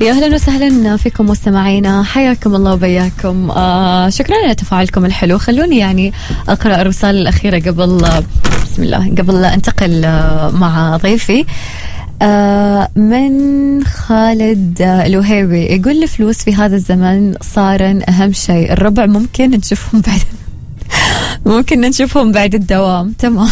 يا أهلا وسهلا فيكم مستمعينا، حياكم الله وبياكم. شكرا على تفاعلكم الحلو. خلوني يعني أقرأ الرسالة الأخيرة بسم الله قبل أنتقل مع ضيفي. من خالد الوهيبي يقول الفلوس في هذا الزمن صار أهم شيء، الربع ممكن نشوفهم بعد الدوام. تمام.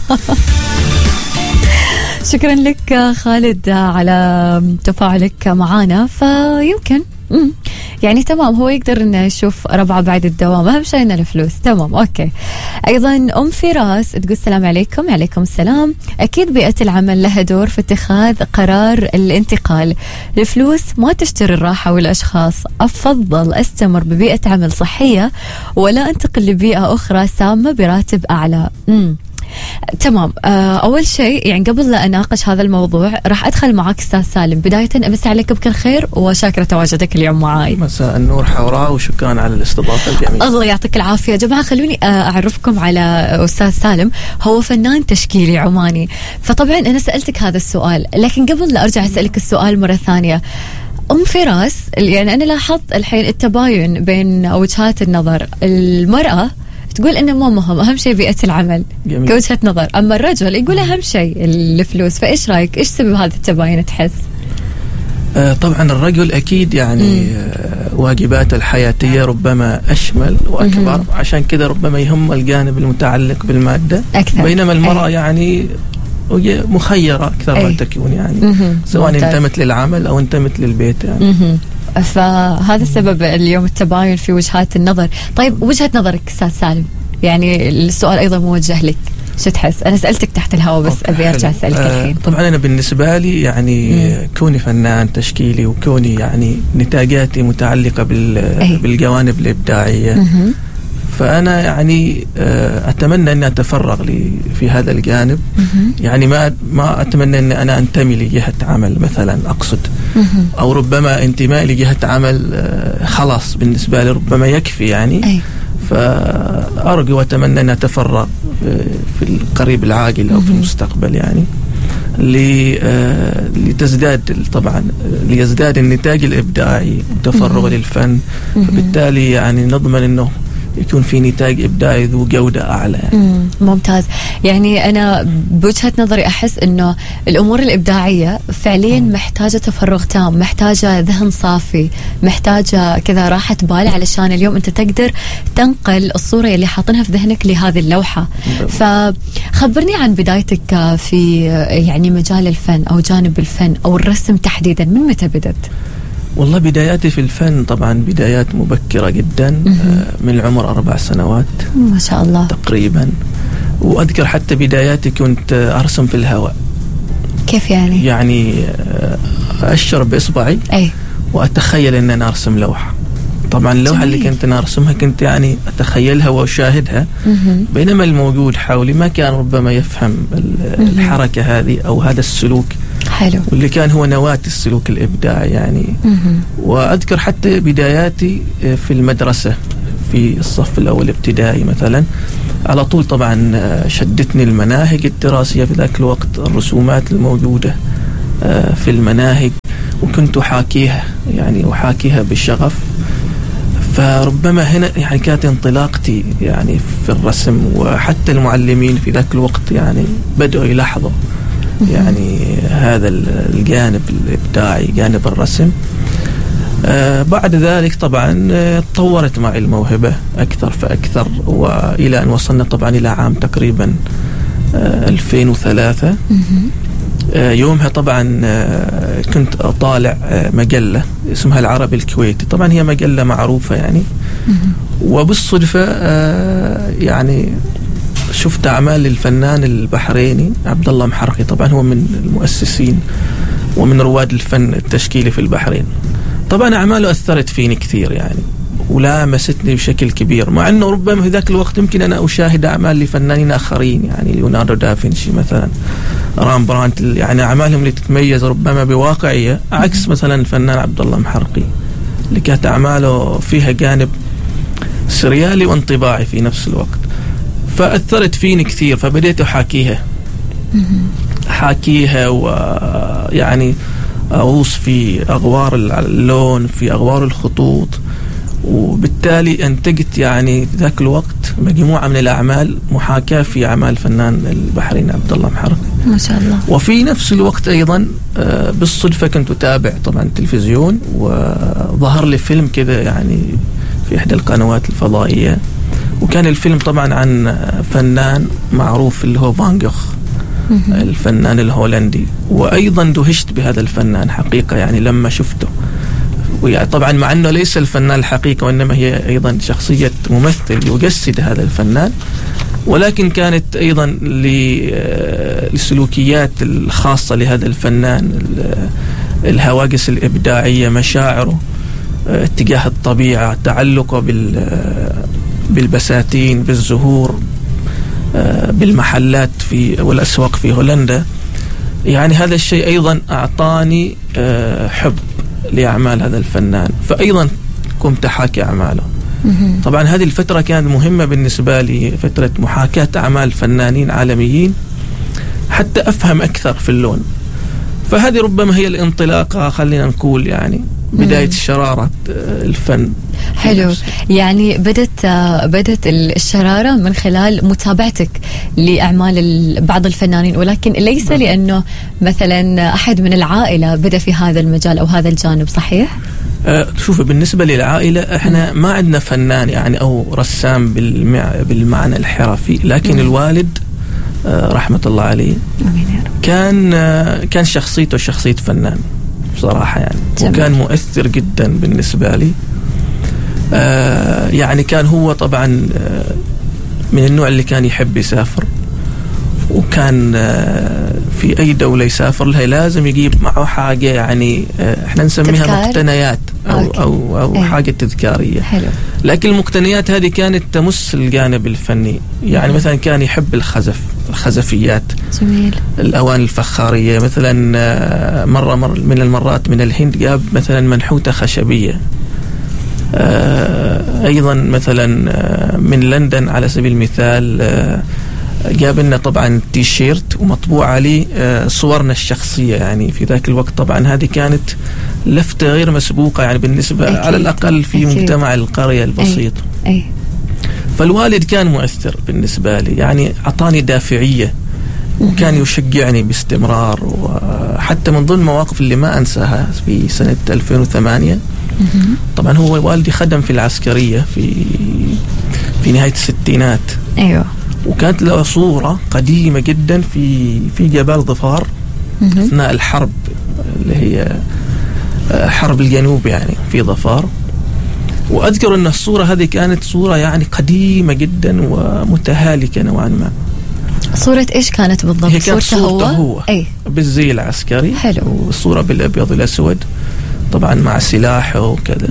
شكرا لك خالد على تفاعلك معنا. فيمكن يعني تمام، هو يقدر انه يشوف ربعه بعد الدوام، اهم شيء انه الفلوس. تمام اوكي. ايضا ام فراس تقول السلام عليكم. عليكم السلام. اكيد بيئه العمل لها دور في اتخاذ قرار الانتقال، الفلوس ما تشتري الراحه والاشخاص، افضل استمر ببيئه عمل صحيه ولا انتقل لبيئه اخرى سامه براتب اعلى. تمام. أول شيء يعني قبل لا أناقش هذا الموضوع راح أدخل معك أستاذ سالم. بداية أمسي عليك بكل خير وشاكرة تواجدك اليوم معاي. مساء النور حوراء، وشكرا على الاستضافة الجميلة. الله يعطيك العافية. يا جماعة خلوني أعرفكم على أستاذ سالم، هو فنان تشكيلي عماني. فطبعا أنا سألتك هذا السؤال، لكن قبل لا أرجع أسألك السؤال مرة ثانية، أم فراس يعني أنا لاحظت الحين التباين بين وجهات النظر. المرأة تقول إنه مو مهم، أهم شيء بيئة العمل كوجهة نظر، أما الرجل يقول أهم شيء الفلوس. فإيش رأيك؟ إيش سبب هذا التباين تحس؟ طبعا الرجل أكيد يعني واجباته الحياتية ربما أشمل وأكبر، عشان كده ربما يهم الجانب المتعلق بالمادة أكثر، بينما المرأة يعني مخيرة أكثر ما تكون يعني سواء انتمت للعمل أو انتمت للبيت يعني. فهذا السبب اليوم التباين في وجهات النظر. طيب وجهة نظرك أستاذ سالم، يعني السؤال أيضا موجه لك، شو تحس؟ أنا سألتك تحت الهواء بس أبي أرجع أسألك الحين. طبعا أنا بالنسبة لي يعني كوني فنان تشكيلي وكوني يعني نتاجاتي متعلقة بالجوانب الإبداعية، فأنا يعني أتمنى أن أتفرغ لي في هذا الجانب. يعني ما أتمنى أن أنا أنتمي لجهة عمل مثلا أقصد، أو ربما انتمائي لجهة عمل خلاص بالنسبة لي ربما يكفي يعني. فأرجو وأتمنى أن أتفرغ في القريب العاجل أو في المستقبل يعني ليزداد النتاج الإبداعي وتفرغ للفن، فبالتالي يعني نضمن أنه يكون في نتاج إبداعي ذو جودة أعلى يعني. ممتاز. يعني أنا بوجهة نظري أحس إنه الأمور الإبداعية فعليا محتاجة تفرغ تام، محتاجة ذهن صافي، محتاجة كذا راحة بال، علشان اليوم أنت تقدر تنقل الصورة اللي حاطنها في ذهنك لهذه اللوحة. فخبرني عن بدايتك في يعني مجال الفن أو جانب الفن أو الرسم تحديدا، من متى بدأت؟ والله بداياتي في الفن طبعا بدايات مبكرة جدا، من العمر 4 سنوات ما شاء الله تقريبا. وأذكر حتى بداياتي كنت أرسم في الهواء. كيف يعني؟ يعني أشر بإصبعي وأتخيل أن أنا أرسم لوحة. طبعا اللوحة اللي كنت أنا أرسمها كنت يعني أتخيلها وأشاهدها، بينما الموجود حولي ما كان ربما يفهم الحركة هذه أو هذا السلوك. حلو. واللي كان هو نواة السلوك الإبداعي يعني. وأذكر حتى بداياتي في المدرسة في الصف الأول ابتدائي مثلا، على طول طبعا شدتني المناهج الدراسية في ذاك الوقت، الرسومات الموجودة في المناهج، وكنت أحاكيها يعني أحاكيها بشغف. فربما هنا يعني كانت انطلاقتي يعني في الرسم، وحتى المعلمين في ذاك الوقت يعني بدأوا يلاحظوا يعني هذا الجانب الإبداعي، جانب الرسم. بعد ذلك طبعا تطورت معي الموهبة أكثر فأكثر، وإلى أن وصلنا طبعا إلى عام تقريبا 2003. يومها طبعا كنت أطالع مجلة اسمها العربي الكويتي، طبعا هي مجلة معروفة يعني. وبالصدفة يعني شفت أعمال للفنان البحريني عبد الله محرقي، طبعا هو من المؤسسين ومن رواد الفن التشكيلي في البحرين. طبعا أعماله أثرت فيني كثير يعني، ولامستني بشكل كبير، مع أنه ربما في ذاك الوقت يمكن أنا أشاهد أعمال لفنانين آخرين يعني ليوناردو دافنشي مثلا، رامبرانت، يعني أعمالهم اللي تتميز ربما بواقعية، عكس مثلا الفنان عبد الله محرقي اللي كانت أعماله فيها جانب سريالي وانطباعي في نفس الوقت. فأثرت فيني كثير، فبديت أحاكيها ويعني أغوص في أغوار اللون، في أغوار الخطوط، وبالتالي أنتجت يعني في ذاك الوقت مجموعة من الأعمال محاكاة في أعمال الفنان البحريني عبد الله محرقي ما شاء الله. وفي نفس الوقت أيضا بالصدفة كنت أتابع طبعا التلفزيون، وظهر لي فيلم كده يعني في إحدى القنوات الفضائية، وكان الفيلم طبعا عن فنان معروف اللي هو فان جوخ، الفنان الهولندي. وأيضا دهشت بهذا الفنان حقيقة يعني لما شفته، ويعني طبعا مع أنه ليس الفنان الحقيقة وإنما هي أيضا شخصية ممثل يجسد هذا الفنان، ولكن كانت أيضا للسلوكيات الخاصة لهذا الفنان، الهواجس الإبداعية، مشاعره اتجاه الطبيعة، تعلقه بالبساتين، بالزهور، بالمحلات والأسواق في هولندا. يعني هذا الشيء أيضا أعطاني حب لأعمال هذا الفنان، فأيضا قمت أحاكي أعماله. طبعا هذه الفترة كانت مهمة بالنسبة لي، فترة محاكاة أعمال فنانين عالميين حتى أفهم أكثر في اللون. فهذه ربما هي الانطلاقة، خلينا نقول يعني بداية شرارة الفن. حلو. يعني بدت الشرارة من خلال متابعتك لأعمال بعض الفنانين، ولكن ليس لأنه مثلا أحد من العائلة بدأ في هذا المجال أو هذا الجانب، صحيح؟ شوف، بالنسبة للعائلة احنا ما عندنا فنان يعني أو رسام بالمعنى الحرفي، لكن الوالد رحمة الله عليه كان شخصيته شخصية فنان بصراحة يعني. جميل. وكان مؤثر جدا بالنسبة لي. يعني كان هو طبعا من النوع اللي كان يحب يسافر، وكان في أي دولة يسافر لها لازم يجيب معه حاجة يعني احنا نسميها مقتنيات أو حاجة تذكارية. حلو. لكن المقتنيات هذه كانت تمس الجانب الفني، يعني مثلا كان يحب الخزفيات. جميل. الأواني الفخارية، مثلا مرة من المرات من الهند جاب مثلا منحوتة خشبية. أيضا مثلا من لندن على سبيل المثال جاب لنا طبعا تيشيرت ومطبوع عليه صورنا الشخصية. يعني في ذاك الوقت طبعا هذه كانت لفتة غير مسبوقة يعني بالنسبة أكيد. على الأقل في أكيد. مجتمع القرية البسيط. أي. فالوالد كان مؤثر بالنسبة لي، يعني أعطاني دافعية وكان يشجعني باستمرار. وحتى من ضمن المواقف اللي ما أنساها في سنة 2008 طبعا هو والدي خدم في العسكرية في نهاية الستينات. أيوة. وكانت له صورة قديمة جدا في جبال ظفار أثناء الحرب اللي هي حرب الجنوب يعني في ظفار. وأذكر أن الصورة هذه كانت صورة يعني قديمة جدا ومتهالكة نوعا ما. صورة إيش كانت بالضبط؟ هي كانت صورته هو أي. بالزي العسكري. حلو. والصورة بالأبيض والأسود طبعا مع سلاحه وكذا.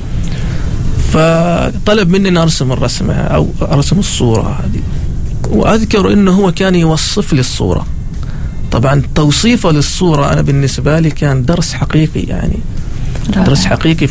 فطلب مني أن أرسم الرسمة أو أرسم الصورة هذه. وأذكر أنه هو كان يوصف لي الصورة. طبعا توصيفه للصورة أنا بالنسبة لي كان درس حقيقي يعني. درس حقيقي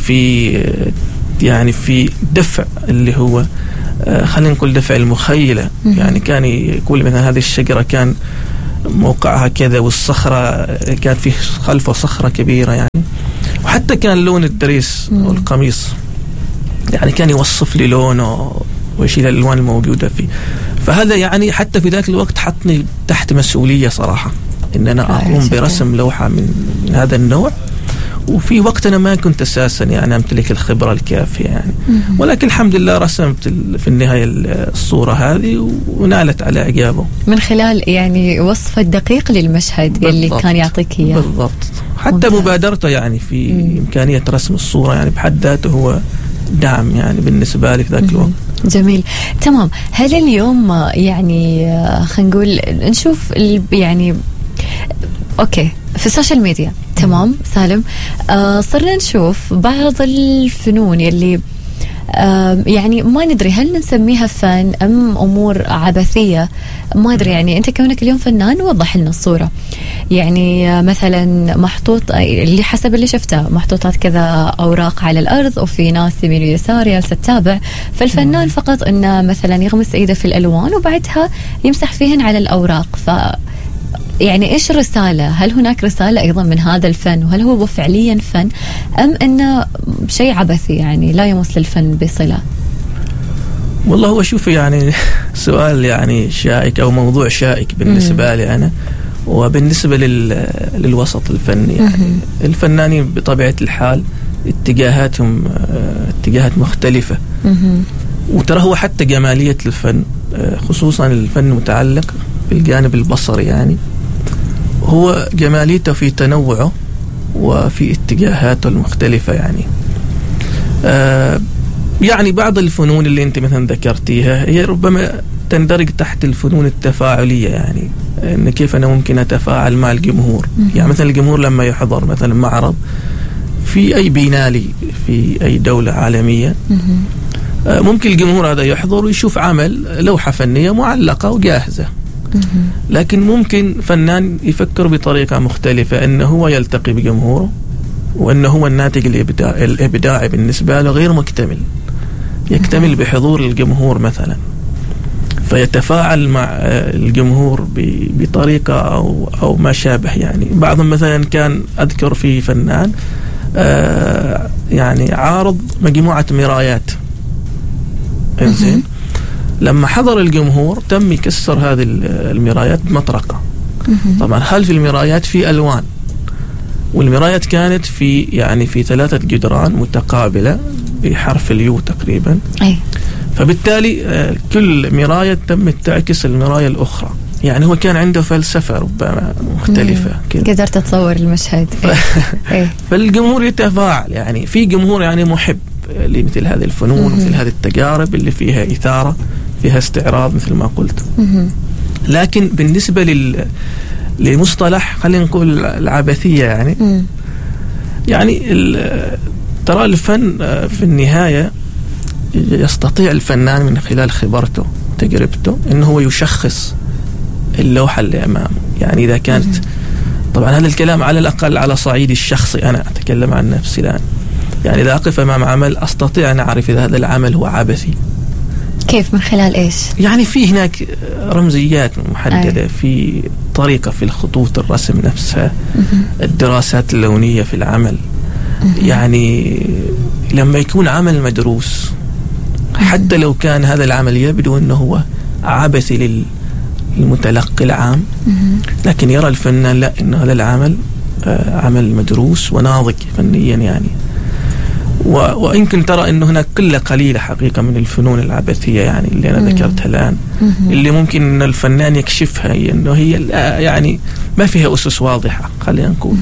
في دفع اللي هو خلينا نقول دفع المخيلة. يعني كان يقول مثلا هذه الشجرة كان موقعها كذا، والصخرة كانت فيه خلفه صخرة كبيرة يعني. وحتى كان لون الدريس والقميص يعني كان يوصف لي لونه ويشيل الألوان الموجودة فيه. فهذا يعني حتى في ذاك الوقت حطني تحت مسؤولية صراحة إن أنا أقوم برسم لوحة من هذا النوع. وفي وقت أنا ما كنت أساسا يعني أمتلك الخبرة الكافية يعني. ولكن الحمد لله رسمت في النهاية الصورة هذه ونالت على إعجابه من خلال يعني وصف الدقيق للمشهد بالضبط. اللي كان يعطيك إياه بالضبط. حتى مبادرته يعني في إمكانية رسم الصورة يعني بحد ذاته هو دعم يعني بالنسبة لي في ذاك الوقت. جميل. تمام. هل اليوم يعني خلينا نقول نشوف يعني أوكي في السوشيال ميديا تمام سالم صرنا نشوف بعض الفنون اللي يعني ما ندري هل نسميها فن أم أمور عبثية، ما أدري. يعني أنت كونك اليوم فنان وضح لنا الصورة. يعني مثلا محطوط اللي حسب اللي شفته محطوطات كذا أوراق على الأرض وفي ناس يمين ويسار جالسة تتابع. فالفنان فقط إنه مثلا يغمس إيده في الألوان وبعدها يمسح فيهن على الأوراق. يعني إيش الرسالة؟ هل هناك رسالة أيضا من هذا الفن؟ وهل هو فعليا فن أم أنه شيء عبثي يعني لا يمس للفن بصلة؟ والله هو شوف يعني سؤال يعني شائك أو موضوع شائك بالنسبة لي أنا وبالنسبة للوسط الفني. يعني الفنانين بطبيعة الحال اتجاهاتهم اتجاهات مختلفة، وترى هو حتى جمالية الفن خصوصا الفن المتعلق بالجانب البصري يعني هو جماليته في تنوعه وفي اتجاهاته المختلفة. يعني بعض الفنون اللي انت مثلا ذكرتيها هي ربما تندرج تحت الفنون التفاعلية، يعني ان كيف انا ممكن اتفاعل مع الجمهور. يعني مثلا الجمهور لما يحضر مثلا معرض في اي بينالي في اي دولة عالمية، ممكن الجمهور هذا يحضر ويشوف عمل لوحة فنية معلقة وجاهزة، لكن ممكن فنان يفكر بطريقة مختلفة انه هو يلتقي بجمهوره وانه هو الناتج الابداعي بالنسبة له غير مكتمل، يكتمل بحضور الجمهور مثلا، فيتفاعل مع الجمهور بطريقة أو ما شابه. يعني بعضهم مثلا كان أذكر في فنان يعني عارض مجموعة مرايات، إنزين لما حضر الجمهور تم يكسر هذه المرايات بمطرقة. طبعا هل في المرايات في ألوان، والمرايات كانت في 3 جدران متقابلة بحرف اليو تقريبا، فبالتالي كل مراية تم تعكس المراية الأخرى. يعني هو كان عنده فلسفة ربما مختلفة كده. قدرت أتصور المشهد. فالجمهور يتفاعل، يعني في جمهور يعني محب لمثل هذه الفنون ومثل هذه التجارب اللي فيها إثارة فيها استعراض مثل ما قلت. لكن بالنسبة لمصطلح خلينا نقول العبثية يعني ترى الفن في النهاية يستطيع الفنان من خلال خبرته وتجربته إنه هو يشخص اللوحة اللي أمامه. يعني إذا كانت طبعا هذا الكلام على الأقل على صعيد الشخصي، أنا أتكلم عن نفسي الآن. يعني إذا أقف أمام عمل أستطيع أن أعرف إذا هذا العمل هو عبثي. كيف؟ من خلال إيش؟ يعني في هناك رمزيات محددة، في طريقة في الخطوط الرسم نفسها، الدراسات اللونية في العمل. يعني لما يكون عمل مدروس حتى لو كان هذا العمل يبدو أنه هو عبثي للمتلقي العام، لكن يرى الفنان لا، إن هذا العمل عمل مدروس وناضج فنيا. يعني ويمكن ترى أنه هناك قلة قليلة حقيقة من الفنون العبثية يعني اللي أنا ذكرتها الآن، اللي ممكن أن الفنان يكشفها أنه هي يعني ما فيها أسس واضحة خلينا نقول.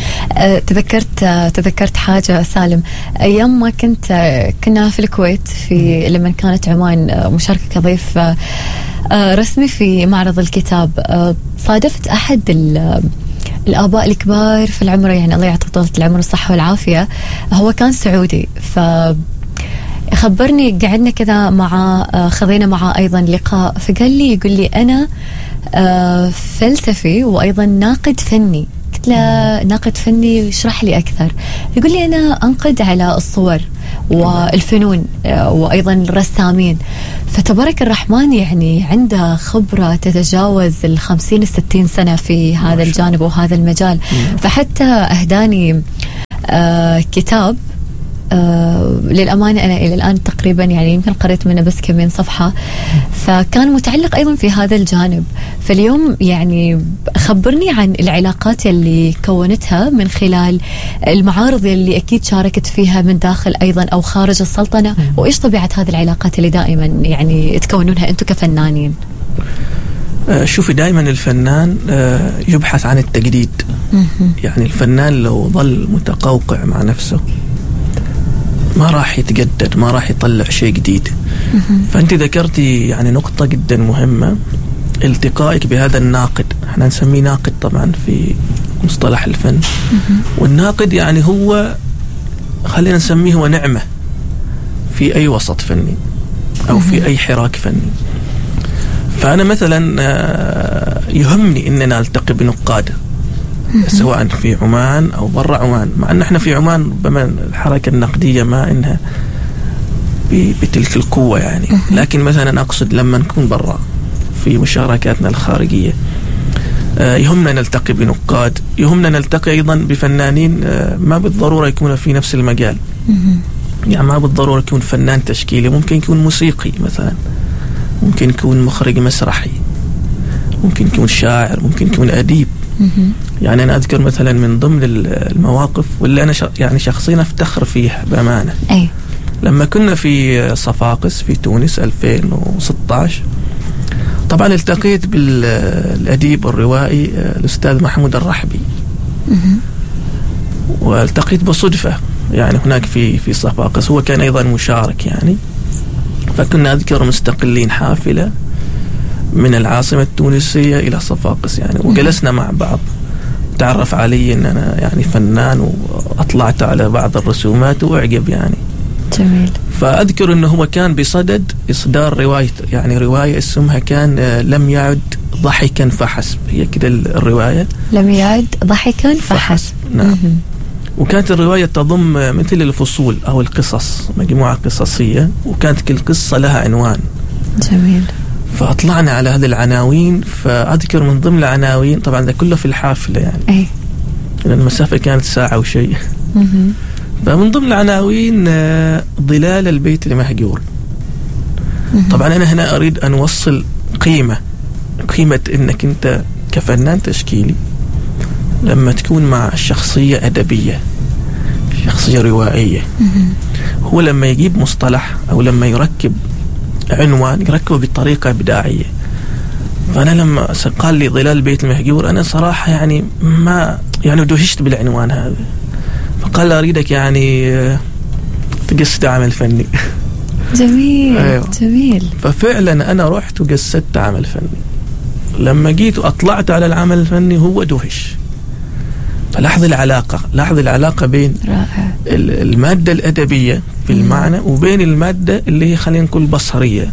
تذكرت حاجة سالم، أيام ما كنا في الكويت لما كانت عمان مشاركة كضيف رسمي في معرض الكتاب، صادفت أحد الآباء الكبار في العمر، يعني الله يعطيه طولة العمر والصحة والعافية، هو كان سعودي. فخبرني قعدنا كذا معه، خذينا معه أيضا لقاء، فقال لي يقول لي أنا فلسفي وأيضا ناقد فني. قلت له ناقد فني اشرح لي أكثر. يقول لي أنا أنقد على الصور والفنون وأيضا الرسامين. فتبارك الرحمن يعني عنده خبرة تتجاوز 50-60 سنة في هذا الجانب وهذا المجال. فحتى أهداني كتاب للأمانة أنا إلى الآن تقريبا يعني يمكن قريت منه بس كمين صفحة، فكان متعلق أيضا في هذا الجانب. فاليوم يعني خبرني عن العلاقات اللي كونتها من خلال المعارض اللي أكيد شاركت فيها من داخل أيضا أو خارج السلطنة، وإيش طبيعة هذه العلاقات اللي دائما يعني تكونونها أنتم كفنانين. شوفي دائما الفنان يبحث عن التجديد. يعني الفنان لو ظل متقوقع مع نفسه ما راح يتجدد، ما راح يطلع شيء جديد. فأنت ذكرتي يعني نقطة جدا مهمة، التقائك بهذا الناقد. احنا نسميه ناقد طبعا في مصطلح الفن، والناقد يعني هو خلينا نسميه هو نعمة في أي وسط فني أو في أي حراك فني. فأنا مثلا يهمني أننا نلتقي بنقاد سواء في عمان أو برا عمان، مع أن احنا في عمان ربما الحركة النقدية ما إنها بتلك القوة يعني، لكن مثلا أقصد لما نكون برا في مشاركاتنا الخارجية يهمنا نلتقي بنقاد، يهمنا نلتقي أيضا بفنانين ما بالضرورة يكونوا في نفس المجال. يعني ما بالضرورة يكون فنان تشكيلي، ممكن يكون موسيقي مثلا، ممكن يكون مخرج مسرحي، ممكن يكون شاعر، ممكن يكون أديب. يعني أنا أذكر مثلا من ضمن المواقف واللي أنا يعني شخصيا أفتخر فيها بأمانة، لما كنا في صفاقس في تونس 2016، طبعا التقيت بالأديب الروائي الأستاذ محمود الرحبي، والتقيت بصدفة يعني هناك في صفاقس، هو كان أيضا مشارك يعني. فكنا أذكر مستقلين حافلة من العاصمة التونسية إلى صفاقس يعني، وجلسنا مع بعض، تعرف علي أن أنا يعني فنان، وأطلعت على بعض الرسومات وأعجب يعني. جميل. فأذكر أنه هو كان بصدد إصدار رواية، يعني رواية اسمها كان لم يعد ضحكا فحسب، هي كده الرواية، لم يعد ضحكا فحسب. نعم. وكانت الرواية تضم مثل الفصول أو القصص، مجموعة قصصية، وكانت كل قصة لها عنوان. جميل. فأطلعنا على هذه العناوين، فأذكر من ضمن العناوين، طبعا ده كله في الحافلة يعني، لأن المسافة كانت ساعة وشيء. فمن ضمن العناوين ظلال البيت المهجور. طبعا أنا هنا أريد أن أوصل قيمة أنك أنت كفنان تشكيلي لما تكون مع شخصية أدبية، شخصية روائية، هو لما يجيب مصطلح أو لما يركب عنوان يركبه بطريقة إبداعية. فأنا لما قال لي ظلال البيت المهجور، أنا صراحة يعني ما يعني دهشت بالعنوان هذا. فقال أريدك يعني تجسد عمل فني. جميل. أيوة. جميل. ففعلا أنا رحت وجسدت عمل فني. لما جيت وأطلعت على العمل الفني هو دهش. فلاحظ العلاقة بين رائع. المادة الأدبية في المعنى وبين المادة اللي هي خلينا نقول بصرية.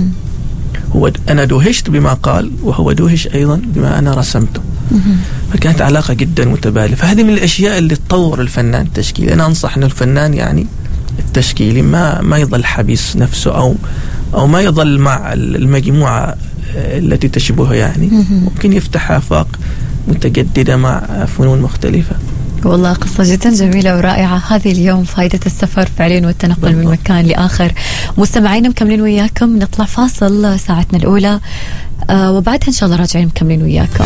هو أنا دهشت بما قال، وهو دهش أيضا بما أنا رسمته. فكانت علاقة جدا متبادلة. فهذه من الأشياء اللي تطور الفنان التشكيلي. أنا أنصح أن الفنان يعني التشكيلي ما يظل حبيس نفسه أو ما يظل مع المجموعة التي تشبه يعني. ممكن يفتح آفاق متجددة مع فنون مختلفة. والله قصة جدا جميلة ورائعة. هذه اليوم فائدة السفر فعليا والتنقل من مكان لآخر. مستمعين مكملين وياكم، نطلع فاصل ساعتنا الأولى وبعدها إن شاء الله راجعين مكملين وياكم.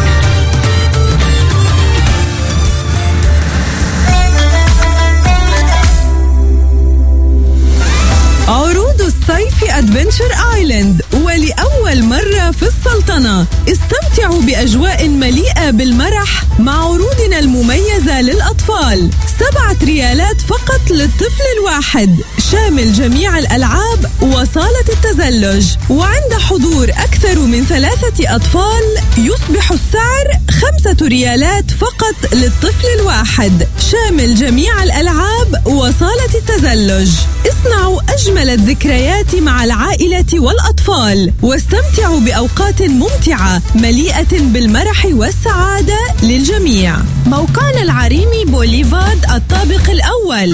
عروض الصيف أدفنتشر آيلاند، ولأول مرة في السلطنة استمتعوا بأجواء مليئة بالمرح مع عروضنا المميزة للأطفال. 7 ريالات فقط للطفل الواحد، شامل جميع الألعاب وصالة التزلج. وعند حضور أكثر من 3 أطفال يصبح السعر 5 ريالات فقط للطفل الواحد، شامل جميع الألعاب وصالة التزلج. اصنعوا أجمل الذكريات مع العائلة والأطفال، واستمتعوا بأوقات ممتعة مليئة بالمرح والسعادة للجميع. موقعنا العريمي بوليفارد الطابق الأول.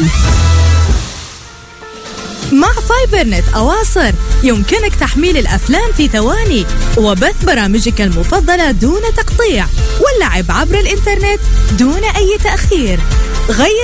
مع فايبرنت أواصر يمكنك تحميل الأفلام في ثواني وبث برامجك المفضلة دون تقطيع واللعب عبر الإنترنت دون أي تأخير. غير